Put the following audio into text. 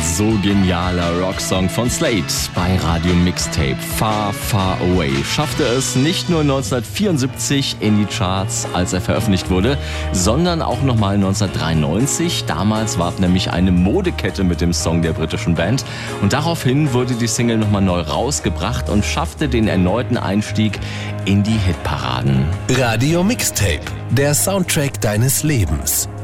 so genialer Rocksong von Slade bei Radio Mixtape. Far, Far Away schaffte es nicht nur 1974 in die Charts, als er veröffentlicht wurde, sondern auch nochmal 1993. Damals warb nämlich eine Modekette mit dem Song der britischen Band. Und daraufhin wurde die Single nochmal neu rausgebracht und schaffte den erneuten Einstieg in die Hitparaden. Radio Mixtape, der Soundtrack deines Lebens.